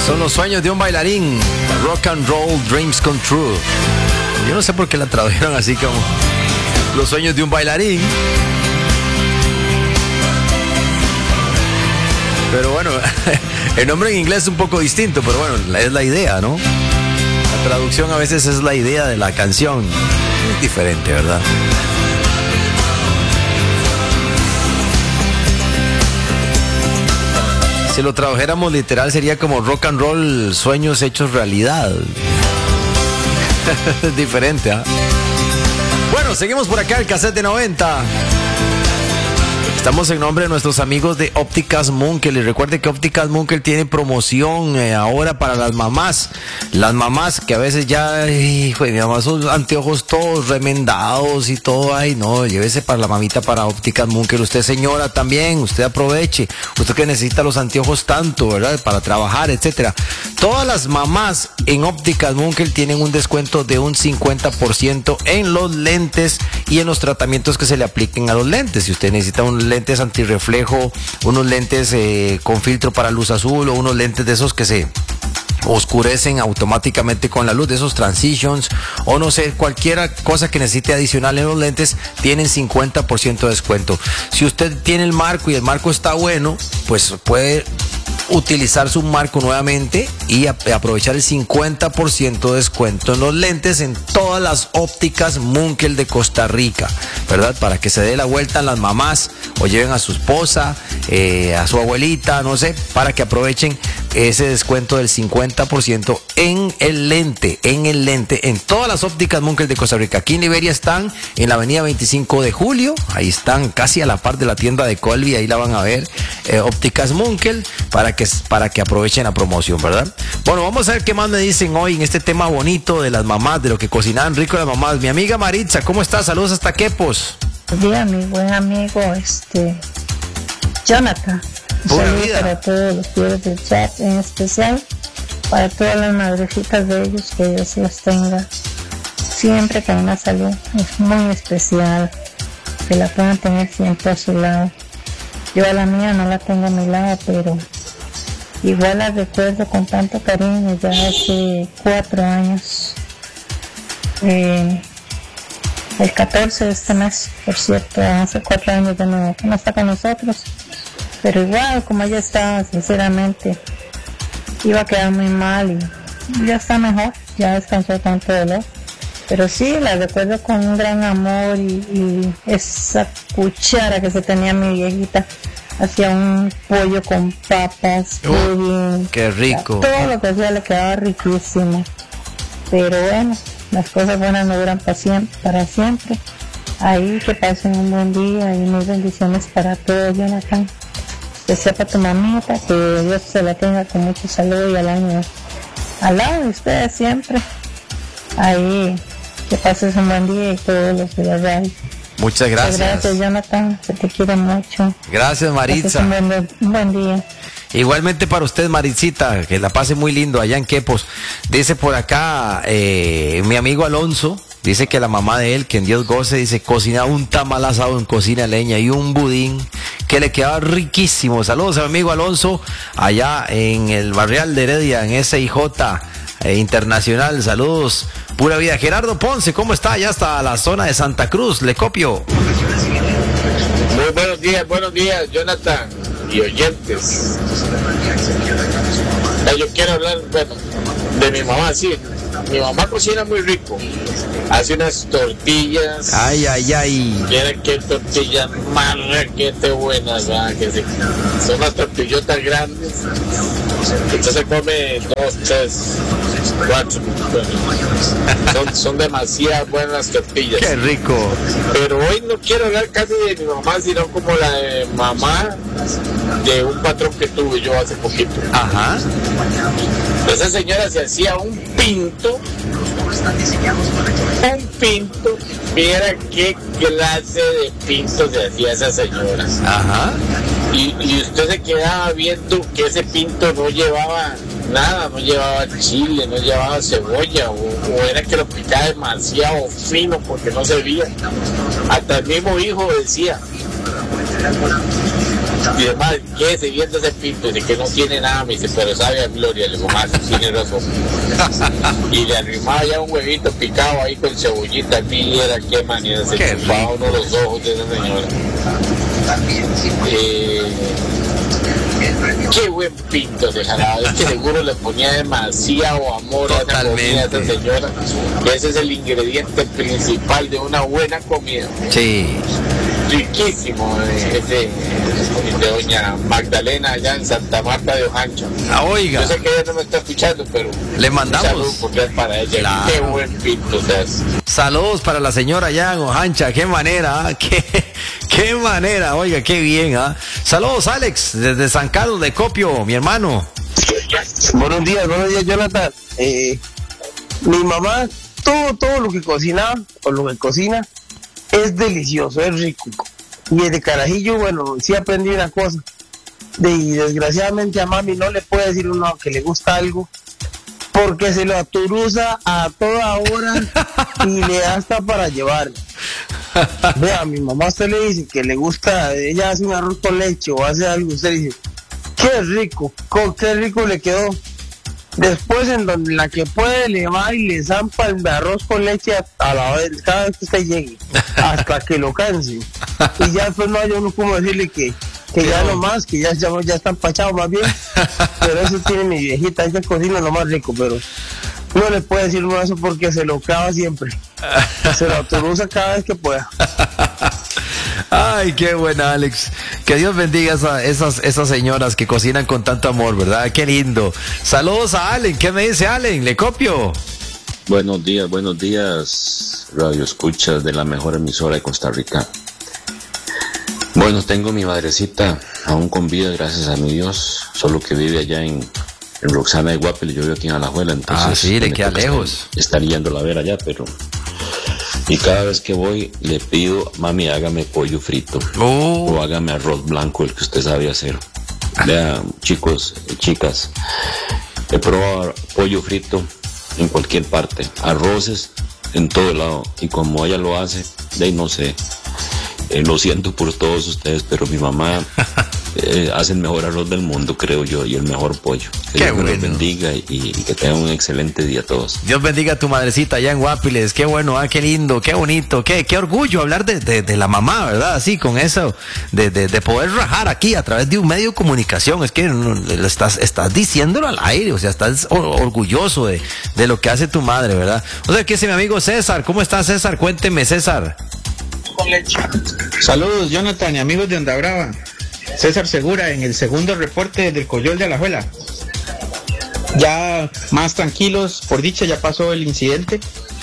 Son los sueños de un bailarín. Rock and Roll Dreams Come True. Yo no sé por qué la tradujeron así como los sueños de un bailarín. Pero bueno, el nombre en inglés es un poco distinto, pero bueno, es la idea, ¿no? La traducción a veces es la idea de la canción. Es diferente, ¿verdad? Si lo tradujéramos literal sería como rock and roll, sueños hechos realidad. Es diferente, ¿ah? Bueno, seguimos por acá, el cassette de 90. Estamos en nombre de nuestros amigos de Ópticas Munkel. Y recuerde que Ópticas Munkel tiene promoción ahora para las mamás. Las mamás que a veces ya, hijo de mi mamá, sus anteojos todos remendados y todo. Ay, no, llévese para la mamita para Ópticas Munkel. Usted, señora, también, usted aproveche. Usted que necesita los anteojos tanto, ¿verdad? Para trabajar, etcétera. Todas las mamás en Ópticas Munkel tienen un descuento de un 50% en los lentes y en los tratamientos que se le apliquen a los lentes. Si usted necesita un lentes antirreflejo, unos lentes con filtro para luz azul o unos lentes de esos que se oscurecen automáticamente con la luz, de esos transitions, o no sé, cualquier cosa que necesite adicional en los lentes, tienen 50% de descuento. Si usted tiene el marco y el marco está bueno, pues puede utilizar su marco nuevamente y aprovechar el 50% de descuento en los lentes en todas las Ópticas Munkel de Costa Rica, ¿verdad? Para que se dé la vuelta a las mamás o lleven a su esposa, a su abuelita, no sé, para que aprovechen ese descuento del 50% en el lente, en todas las Ópticas Munkel de Costa Rica. Aquí en Liberia están en la avenida 25 de Julio, ahí están casi a la par de la tienda de Colby, ahí la van a ver, Ópticas Munkel, para que aprovechen la promoción, ¿verdad? Bueno, vamos a ver qué más me dicen hoy en este tema bonito de las mamás, de lo que cocinaban rico las mamás. Mi amiga Maritza, ¿cómo estás? Saludos hasta Quepos. Buenos días, mi buen amigo, Jonathan. Un saludo para todos los tíos del chat, en especial para todas las madrecitas de ellos, que Dios las tenga siempre con una salud es muy especial, que la puedan tener siempre a su lado. Yo a la mía no la tengo a mi lado, pero igual la recuerdo con tanto cariño. Ya hace 4 años, el 14 de este mes, por cierto, hace 4 años de nuevo que no está con nosotros, pero igual como ella estaba, sinceramente iba a quedar muy mal y ya está mejor, ya descansó tanto dolor, pero sí, la recuerdo con un gran amor y esa cuchara que se tenía mi viejita, hacía un pollo con papas, pudding, qué rico, todo lo que hacía le quedaba riquísimo, pero bueno, las cosas buenas no duran para siempre. Ahí que pasen un buen día y mis bendiciones para todos, Jonathan. Que sepa tu mamita, que Dios se la tenga con mucha salud y al lado de ustedes siempre. Ahí que pases un buen día y todos los de la radio. Muchas gracias. Gracias, Jonathan, que te quiero mucho. Gracias, Maritza. Un buen día. Igualmente para usted, Maritzita, que la pase muy lindo allá en Quepos. Dice por acá mi amigo Alonso, dice que la mamá de él, que en Dios goce, dice, cocinaba un tamal asado en cocina leña y un budín que le quedaba riquísimo. Saludos a mi amigo Alonso, allá en el barrial de Heredia, en SIJ Internacional. Saludos, pura vida. Gerardo Ponce, ¿cómo está? Allá hasta la zona de Santa Cruz, le copio. Muy buenos días, Jonathan y oyentes. Yo quiero hablar, bueno, de mi mamá, sí. Mi mamá cocina muy rico. Hace unas tortillas. Ay. Quieren que tortillas más requete buenas, ¿verdad? Que sí. Son unas tortillotas grandes. Usted se come 2, 3, 4. Bueno, son demasiado buenas las tortillas. Qué rico. Pero hoy no quiero hablar casi de mi mamá, sino como la de mamá de un patrón que tuve yo hace poquito. Ajá. Esa señora se hacía un pinto. Mira qué clase de pinto se hacía esa señora. Ajá. Y usted se quedaba viendo que ese pinto no llevaba nada, no llevaba chile, no llevaba cebolla, o era que lo picaba demasiado fino porque no se veía. Hasta el mismo hijo decía, Y además, quédese viendo ese pinto, dice que no tiene nada, me dice, pero sabe a gloria, le digo, más, tiene razón. Y le arrimaba ya un huevito picado ahí con cebollita, mira qué manera, se chupaba uno los ojos de esa señora. Qué buen pinto de jalado, es que seguro le ponía demasiado amor a esa comida a esa señora. Ese es el ingrediente principal de una buena comida. Sí. Riquísimo ese de doña Magdalena allá en Santa Marta de Ojancha. Oiga. Yo sé que ella no me está escuchando, pero le mandamos un saludo cordial para ella. Claro. Qué buen pinto se hace. Saludos para la señora allá en Ojancha, qué manera, qué manera, oiga, qué bien, ¿ah? Saludos, Alex, desde San Carlos de Copio, mi hermano. Buenos días, Jonathan. Mi mamá, todo lo que cocina, o lo que cocina, es delicioso, es rico. Y desde carajillo, bueno, sí aprendí una cosa. Y desgraciadamente a mami no le puede decir uno que le gusta algo, porque se lo aturuza a toda hora y le da hasta para llevar. Vea, a mi mamá usted le dice que le gusta, ella hace un arroz con leche o hace algo, usted dice, qué rico le quedó. Después, en donde la que puede, le va y le zampa el arroz con leche a la vez, cada vez que usted llegue, hasta que lo canse. Y ya después no hay uno como decirle que ya no más, que ya está empachado más bien. Pero eso tiene mi viejita, ella cocina lo más rico, pero no le puede decir uno eso porque se lo clava siempre. Se lo autoriza cada vez que pueda. Ay, qué buena, Alex. Que Dios bendiga a esas señoras que cocinan con tanto amor, ¿verdad? Qué lindo. Saludos a Allen. ¿Qué me dice Allen? ¿Le copio? Buenos días, radio escuchas de la mejor emisora de Costa Rica. Bueno, tengo mi madrecita aún con vida, gracias a mi Dios, solo que vive allá en Roxana de Guapel, yo vivo aquí en Alajuela, entonces... sí, le queda lejos. Estar yéndola a ver allá, pero... Y cada vez que voy, le pido, mami, hágame pollo frito. O hágame arroz blanco, el que usted sabe hacer. Vean, chicos y chicas, he probado pollo frito en cualquier parte, arroces en todo lado. Y como ella lo hace, de ahí no sé. Lo siento por todos ustedes, pero mi mamá hace el mejor arroz del mundo, creo yo, y el mejor pollo. Que Dios me los bendiga y que tengan un excelente día a todos. Dios bendiga a tu madrecita allá en Guapiles. Qué bueno, qué lindo, qué bonito, qué orgullo hablar de la mamá, ¿verdad? Así, con eso, de poder rajar aquí a través de un medio de comunicación. Es que estás diciéndolo al aire, o sea, estás orgulloso de lo que hace tu madre, ¿verdad? O sea, que ese mi amigo César. ¿Cómo estás, César? Cuénteme, César. Saludos, Jonathan y amigos de Onda Brava. César Segura en el segundo reporte del Coyol de Alajuela. Ya más tranquilos, por dicha ya pasó el incidente.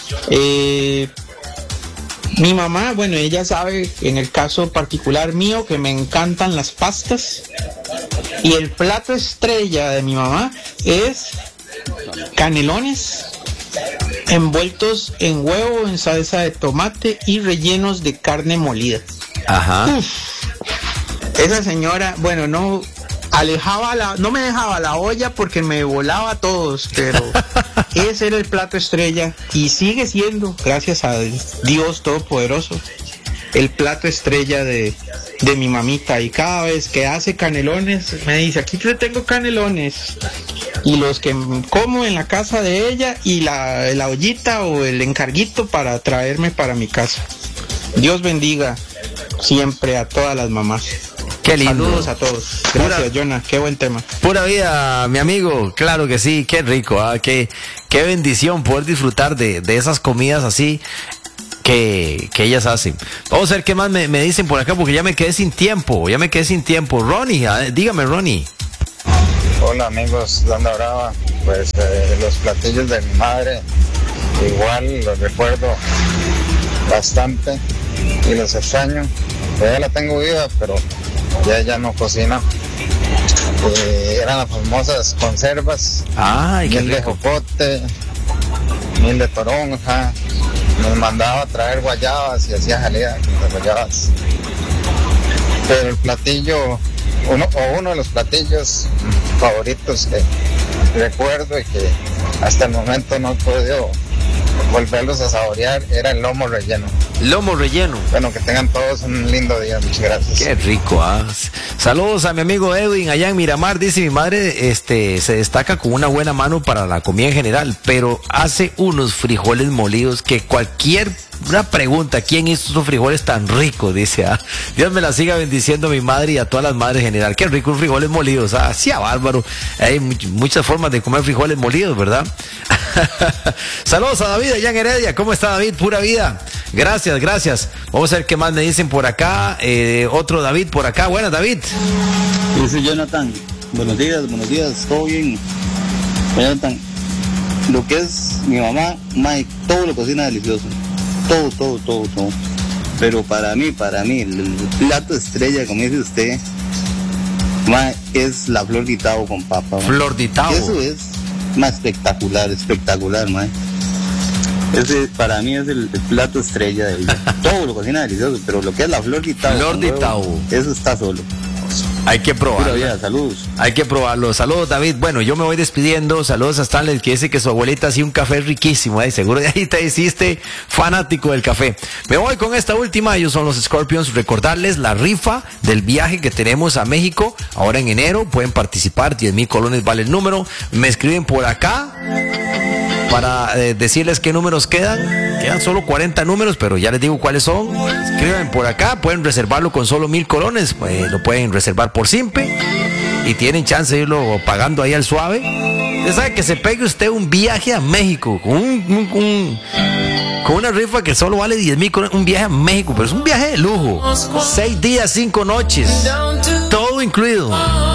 Mi mamá, bueno, ella sabe en el caso particular mío que me encantan las pastas. Y el plato estrella de mi mamá es canelones envueltos en huevo, en salsa de tomate y rellenos de carne molida. Ajá. Uf. Esa señora, bueno, no me dejaba la olla porque me volaba a todos, pero ese era el plato estrella y sigue siendo, gracias a Dios Todopoderoso, el plato estrella de mi mamita. Y cada vez que hace canelones me dice, aquí te tengo canelones, y los que como en la casa de ella y la ollita o el encarguito para traerme para mi casa. Dios bendiga siempre a todas las mamás. Qué lindo. Saludos a todos. Gracias, Jonah. Qué buen tema. Pura vida, mi amigo. Claro que sí. Qué rico. Qué bendición poder disfrutar de esas comidas así que ellas hacen. Vamos a ver qué más me dicen por acá, porque ya me quedé sin tiempo. Ronnie, dígame, Ronnie. Hola, amigos de Onda Brava. Pues los platillos de mi madre, igual los recuerdo bastante y los extraño. Todavía la tengo viva, pero ya ella no cocina. Eran las famosas conservas. Ay, miel de jocote, miel de toronja. Nos mandaba a traer guayabas y hacía jalea de guayabas. Pero el platillo, uno de los platillos favoritos que recuerdo y que hasta el momento no he podido volverlos a saborear, era el lomo relleno. Lomo relleno. Bueno, que tengan todos un lindo día. Muchas gracias. Qué rico, ¿ah? Saludos a mi amigo Edwin allá en Miramar. Dice: mi madre se destaca con una buena mano para la comida en general, pero hace unos frijoles molidos que una pregunta, ¿quién hizo esos frijoles tan ricos? Dice, Dios me la siga bendiciendo a mi madre y a todas las madres en general. Qué rico frijoles molidos, sí, bárbaro. Hay muchas formas de comer frijoles molidos, ¿verdad? Saludos a David allá en Heredia. ¿Cómo está, David? Pura vida. Gracias. Vamos a ver qué más me dicen por acá. Otro David por acá. Buenas, David. Dice Jonathan. Buenos días, todo bien. Jonathan, lo que es mi mamá, Mike, todo lo cocina delicioso. Todo. Pero para mí, el plato estrella, como dice usted, es la flor de tavo con papa. Flor de tavo. Eso es más espectacular, man. Ese para mí es el plato estrella de ella. Todo lo cocina delicioso, pero lo que es la flor de tavo. Flor de tavo. Eso está solo. Hay que probarlo. Saludos. Hay que probarlo. Saludos, David. Bueno, yo me voy despidiendo. Saludos a Stanley, que dice que su abuelita hacía un café riquísimo. Seguro de ahí te hiciste fanático del café. Me voy con esta última. Ellos son los Scorpions. Recordarles la rifa del viaje que tenemos a México ahora en enero. Pueden participar. 10,000 colones vale el número. Me escriben por acá para decirles qué números quedan. Quedan solo 40 números, pero ya les digo cuáles son. Escriban por acá, pueden reservarlo con solo 1,000 colones. Lo pueden reservar por Simpe y tienen chance de irlo pagando ahí al suave. Usted sabe que se pegue usted un viaje a México con una rifa que solo vale 10,000 colones. Un viaje a México, pero es un viaje de lujo. 6 días, 5 noches, todo incluido.